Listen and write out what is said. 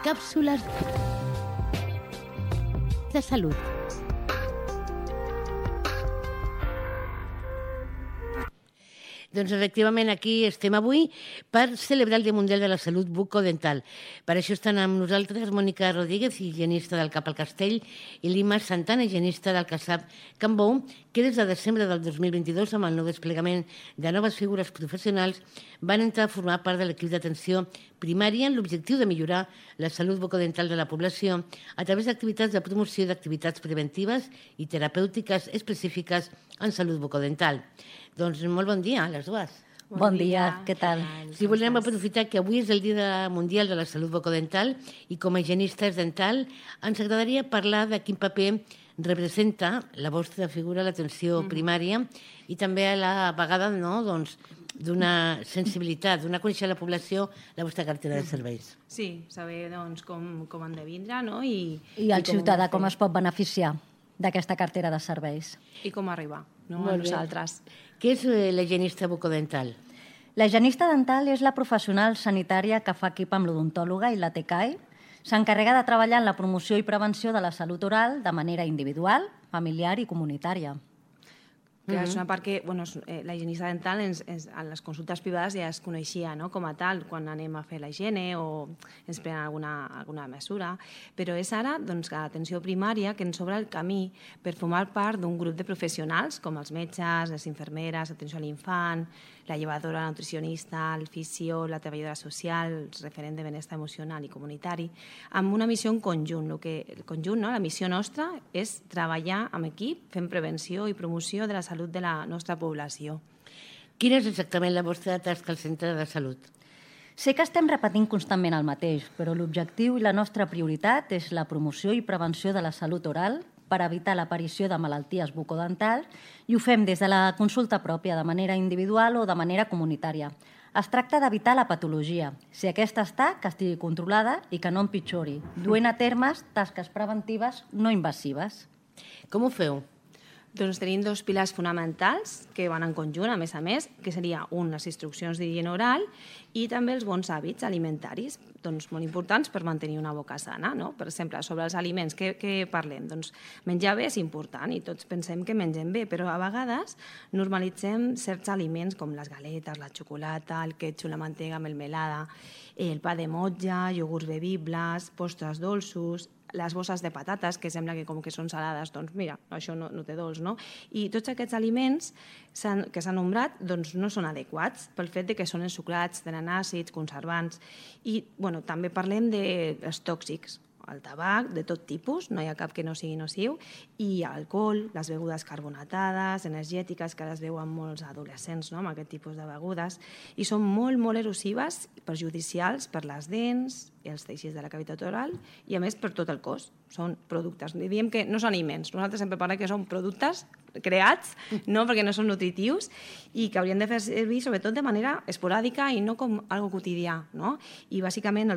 Cápsulas de salut. Doncs efectivament aquí estem avui per celebrar el Dia Mundial de la Salut Bucodental. Per això estan amb nosaltres Mònica Rodríguez, higienista del Cap al Castell, i Lima Santana, higienista del CASAP Can Bou, que des de desembre del 2022, amb el nou desplegament de noves figures professionals, van entrar a formar part de l'equip d'atenció primària amb l'objectiu de millorar la salut bucodental de la població a través d'activitats de promoció d'activitats preventives i terapèutiques específiques en salut bucodental. Doncs molt bon dia a les dues. Bon dia, què tal? Si volem aprofitar que avui és el Dia Mundial de la Salut Bucodental i com a higienistes dental ens agradaria parlar de quin paper representa la vostra figura a l'atenció primària i també a la vegada d'una sensibilitat, donar a conèixer a la població la vostra cartera de serveis. Sí, saber com han de vindre, no? I el ciutadà com es pot beneficiar d'aquesta cartera de serveis. I com arribar, no? A nosaltres. Què és la higienista bucodental? La higienista dental és la professional sanitària que fa equip amb l'odontòloga i la TCAE. S'encarrega de treballar en la promoció i prevenció de la salut oral de manera individual, familiar i comunitària. Que és una part que la higienista dental a les consultes privades ja es coneixia com a tal quan anem a fer la higiene o ens prenen alguna mesura, però és ara a l'atenció primària que ens obre el camí per formar part d'un grup de professionals com els metges, les infermeres, l'atenció a l'infant, la llevadora, la nutricionista, el fisio, la treballadora social, el referent de benestar emocional i comunitari, amb una missió en conjunt. La missió nostra és treballar amb equip fent prevenció i promoció de la salut de la nostra població. Quina és exactament la vostra tasca al centre de salut? Sé que estem repetint constantment el mateix, però l'objectiu i la nostra prioritat és la promoció i prevenció de la salut oral per evitar l'aparició de malalties bucodentals i ho fem des de la consulta pròpia, de manera individual o de manera comunitària. Es tracta d'evitar la patologia. Si aquesta està, que estigui controlada i que no empitjori, duent a termes tasques preventives no invasives. Com ho feu? Doncs tenim dos pilars fonamentals que van en conjunt, a més, que seria les instruccions d'higiene oral i també els bons hàbits alimentaris, molt importants per mantenir una boca sana. Per exemple, sobre els aliments, què parlem? Menjar bé és important i tots pensem que mengem bé, però a vegades normalitzem certs aliments com les galetes, la xocolata, el ketchup, la mantega melmelada, el pa de motlla, iogurts bevibles, postres dolços, les bosses de patates, que sembla que com que són salades, mira, això no té dolç, no? I tots aquests aliments que s'han nombrat no són adequats pel fet que són ensucrats, tenen àcids, conservants, i també parlem dels tòxics, el tabac de tot tipus, no hi ha cap que no sigui nociu, i alcohol, les begudes carbonatades, energètiques, que les veuen molts adolescents amb aquest tipus de begudes, i són molt, molt erosives, perjudicials per les dents, els teixits de la cavitat oral i, a més, per tot el cos. Són productes. Diem que no són aliments. Nosaltres sempre parlem que són productes creats, perquè no són nutritius i que haurien de fer servir, sobretot, de manera esporàdica i no com algo quotidià. I, bàsicament,